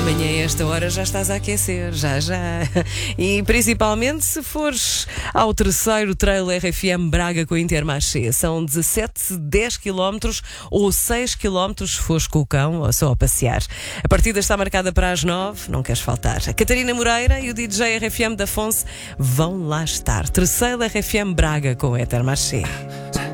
Amanhã, a esta hora, já estás a aquecer, já. E principalmente se fores ao terceiro Trail RFM Braga com a Intermarché. São 10 km ou 6 km se fores com o cão ou só a passear. A partida está marcada para as 9, não queres faltar. A Catarina Moreira e o DJ RFM da Afonso vão lá estar. Terceiro RFM Braga com a Intermarché.